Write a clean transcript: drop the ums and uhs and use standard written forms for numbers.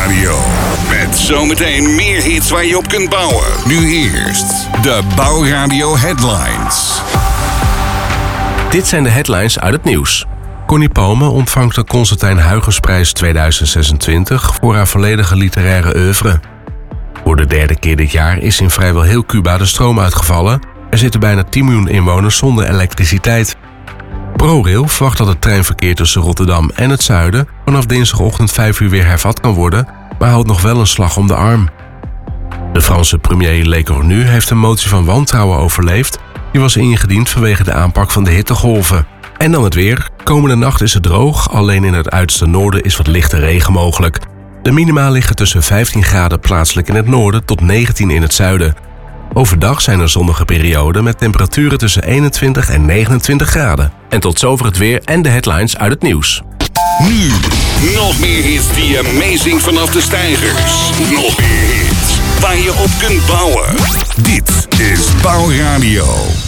Bouwradio. Met zometeen meer hits waar je op kunt bouwen. Nu eerst de Bouwradio Headlines. Dit zijn de headlines uit het nieuws. Connie Palme ontvangt de Constantijn Huygensprijs 2026 voor haar volledige literaire oeuvre. Voor de derde keer dit jaar is in vrijwel heel Cuba de stroom uitgevallen. Er zitten bijna 10 miljoen inwoners zonder elektriciteit. ProRail verwacht dat het treinverkeer tussen Rotterdam en het zuiden vanaf dinsdagochtend 5 uur weer hervat kan worden, maar houdt nog wel een slag om de arm. De Franse premier Le Cornu heeft een motie van wantrouwen overleefd. Die was ingediend vanwege de aanpak van de hittegolven. En dan het weer. Komende nacht is het droog, alleen in het uiterste noorden is wat lichte regen mogelijk. De minima liggen tussen 15 graden plaatselijk in het noorden tot 19 in het zuiden. Overdag zijn er zonnige perioden met temperaturen tussen 21 en 29 graden. En tot zover het weer en de headlines uit het nieuws. Nu, nog meer hits die amazing vanaf de steigers. Nog meer hits waar je op kunt bouwen. Dit is Bouwradio.